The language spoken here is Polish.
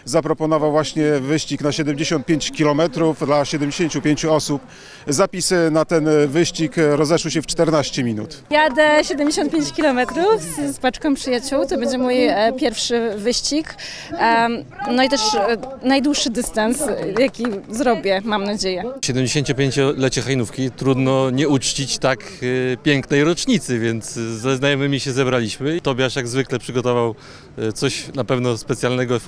zaproponował właśnie wyścig na 75 km dla 75 osób. Zapisy na ten wyścig rozeszły się w 14 minut. Jadę 75 km z paczką przyjaciół. To będzie mój pierwszy wyścig. No i też najdłuższy dystans, jaki zrobię, mam nadzieję. 75-lecie Hajnówki trudno nie uczcić tak pięknej rocznicy, więc ze znajomymi się zebraliśmy. Tobiasz jak zwykle przygotował coś na pewno specjalnego.